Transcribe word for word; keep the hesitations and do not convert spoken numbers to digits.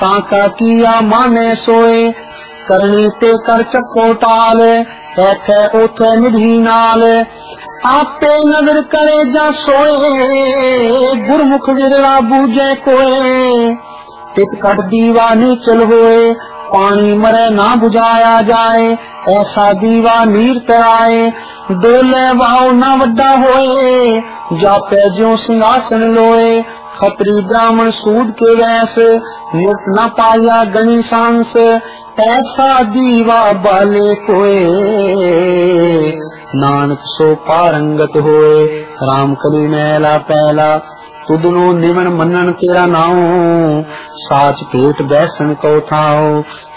ताका किया माने सोए, करनी ते कर चको टाल, ऐथे ओथे निधि नाल, आपे नजर करे जा सोए, गुरमुख विरला बूझे कोए, तित कट दीवा नीचल होए, पानी मरे ना बुझाया जाए, ऐसा दीवा नीर तराए, डोले वाओ ना वड्डा होए, जापे ज्यों सिंहासन लोए, खत्री ब्राह्मण सूद के वैस, नित न पाया गणी सांस, ऐसा दीवा बाले कोए, नानक सो पारंगत होए, राम कली मैला पैला, तुदनो निमन मनन तेरा नाओ, साच पेट बैसन को थाओ,